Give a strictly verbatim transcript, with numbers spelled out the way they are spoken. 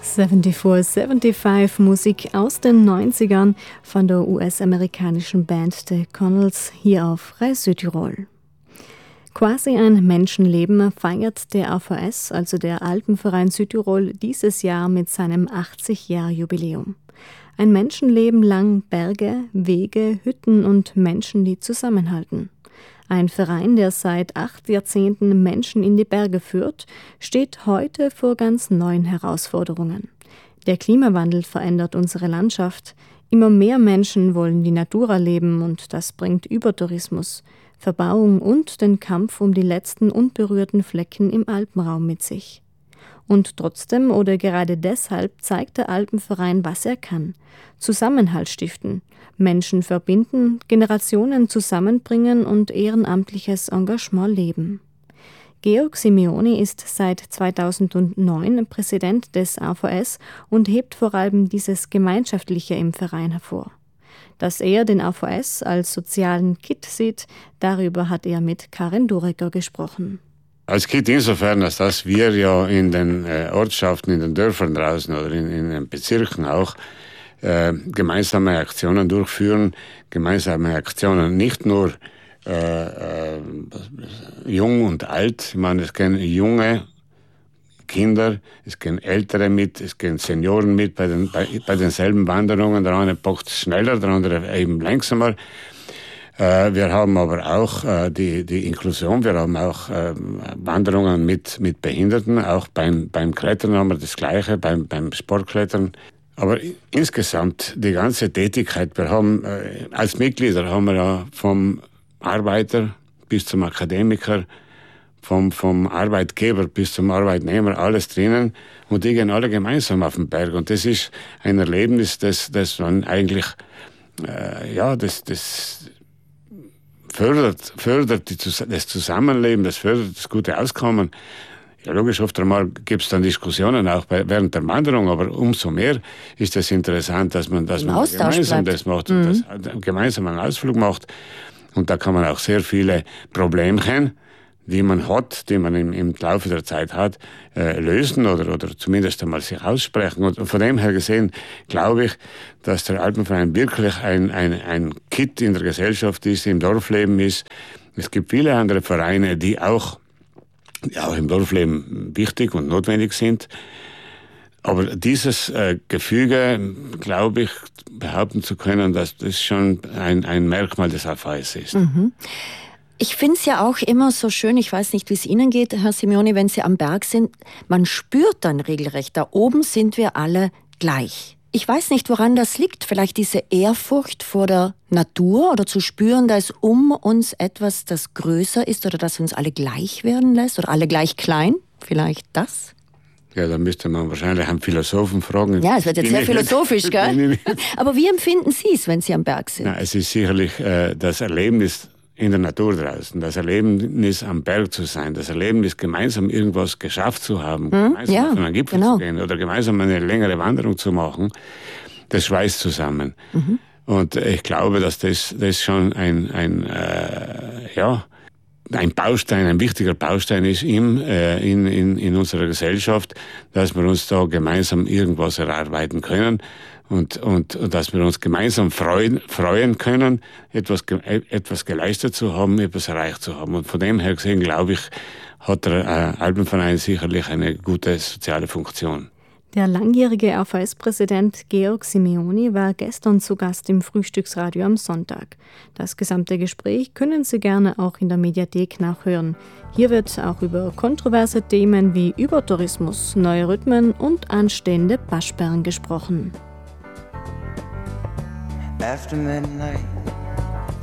vierundsiebzig fünfundsiebzig, Musik aus den neunzigern von der U S-amerikanischen Band The Connells hier auf Radio Südtirol. Quasi ein Menschenleben feiert der A V S, also der Alpenverein Südtirol, dieses Jahr mit seinem achtzig-Jahr-Jubiläum. Ein Menschenleben lang Berge, Wege, Hütten und Menschen, die zusammenhalten. Ein Verein, der seit acht Jahrzehnten Menschen in die Berge führt, steht heute vor ganz neuen Herausforderungen. Der Klimawandel verändert unsere Landschaft. Immer mehr Menschen wollen die Natur erleben und das bringt Übertourismus, Verbauung und den Kampf um die letzten unberührten Flecken im Alpenraum mit sich. Und trotzdem oder gerade deshalb zeigt der Alpenverein, was er kann. Zusammenhalt stiften, Menschen verbinden, Generationen zusammenbringen und ehrenamtliches Engagement leben. Georg Simeoni ist seit zweitausendneun Präsident des A V S und hebt vor allem dieses Gemeinschaftliche im Verein hervor. Dass er den A V S als sozialen Kitt sieht, darüber hat er mit Karin Durecker gesprochen. Als Kitt insofern, als dass wir ja in den äh, Ortschaften, in den Dörfern draußen oder in, in den Bezirken auch äh, gemeinsame Aktionen durchführen. Gemeinsame Aktionen nicht nur äh, äh, jung und alt. Ich meine, es gehen junge Kinder, es gehen Ältere mit, es gehen Senioren mit bei, den, bei, bei denselben Wanderungen. Der eine packt schneller, der andere eben langsamer. Wir haben aber auch äh, die, die Inklusion, wir haben auch äh, Wanderungen mit, mit Behinderten, auch beim, beim Klettern haben wir das Gleiche, beim, beim Sportklettern. Aber insgesamt die ganze Tätigkeit, wir haben äh, als Mitglieder haben wir ja vom Arbeiter bis zum Akademiker, vom, vom Arbeitgeber bis zum Arbeitnehmer, alles drinnen und die gehen alle gemeinsam auf den Berg. Und das ist ein Erlebnis, das, das man eigentlich, äh, ja, das, das fördert, fördert die, das Zusammenleben, das fördert das gute Auskommen. Ja, logisch, oft einmal gibt es dann Diskussionen auch bei, während der Wanderung, aber umso mehr ist es das interessant, dass man, dass man gemeinsam bleibt. Das macht, mhm. das, gemeinsam einen Ausflug macht. Und da kann man auch sehr viele Problemchen, die man hat, die man im, im Laufe der Zeit hat, äh, lösen oder, oder zumindest einmal sich aussprechen. Und von dem her gesehen glaube ich, dass der Alpenverein wirklich ein, ein, ein Kitt in der Gesellschaft ist, im Dorfleben ist. Es gibt viele andere Vereine, die auch, die auch im Dorfleben wichtig und notwendig sind. Aber dieses äh, Gefüge, glaube ich, behaupten zu können, dass das schon ein, ein Merkmal des A V S ist. Mhm. Ich finde es ja auch immer so schön, ich weiß nicht, wie es Ihnen geht, Herr Simeoni, wenn Sie am Berg sind, man spürt dann regelrecht, da oben sind wir alle gleich. Ich weiß nicht, woran das liegt, vielleicht diese Ehrfurcht vor der Natur oder zu spüren, da ist um uns etwas, das größer ist oder das uns alle gleich werden lässt oder alle gleich klein, vielleicht das? Ja, da müsste man wahrscheinlich einen Philosophen fragen. Ja, es wird jetzt sehr philosophisch, gell? Aber wie empfinden Sie es, wenn Sie am Berg sind? Na, es ist sicherlich äh, das Erlebnis in der Natur draußen, das Erlebnis am Berg zu sein, das Erlebnis gemeinsam irgendwas geschafft zu haben, hm, gemeinsam ja, auf einen Gipfel genau. zu gehen oder gemeinsam eine längere Wanderung zu machen, das schweißt zusammen. Mhm. Und ich glaube, dass das, das schon ein, ein, äh, ja, ein Baustein, ein wichtiger Baustein ist im, äh, in, in, in unserer Gesellschaft, dass wir uns da gemeinsam irgendwas erarbeiten können. Und, und, und dass wir uns gemeinsam freuen, freuen können, etwas, etwas geleistet zu haben, etwas erreicht zu haben. Und von dem her gesehen, glaube ich, hat der äh, Alpenverein sicherlich eine gute soziale Funktion. Der langjährige A V S-Präsident Georg Simeoni war gestern zu Gast im Frühstücksradio am Sonntag. Das gesamte Gespräch können Sie gerne auch in der Mediathek nachhören. Hier wird auch über kontroverse Themen wie Übertourismus, neue Rhythmen und anstehende Waschbären gesprochen. After midnight,